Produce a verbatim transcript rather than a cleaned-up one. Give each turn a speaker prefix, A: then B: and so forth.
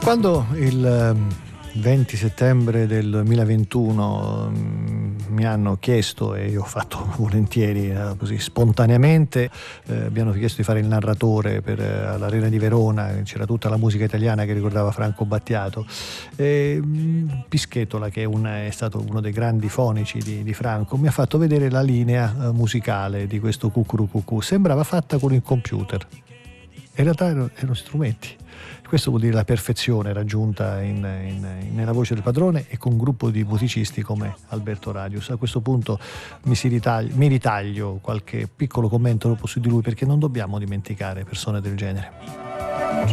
A: Quando il venti settembre del duemilaventuno mi hanno chiesto, e io ho fatto volentieri, così spontaneamente, eh, abbiamo chiesto di fare il narratore per eh, l'Arena di Verona, c'era tutta la musica italiana che ricordava Franco Battiato, e Pischetola, che è, un, è stato uno dei grandi fonici di, di Franco, mi ha fatto vedere la linea eh, musicale di questo Cucurucucù. Sembrava fatta con il computer, in realtà erano, erano strumenti. Questo vuol dire la perfezione raggiunta in, in, nella voce del padrone e con un gruppo di musicisti come Alberto Radius. A questo punto mi, si ritagli, mi ritaglio qualche piccolo commento dopo su di lui, perché non dobbiamo dimenticare persone del genere.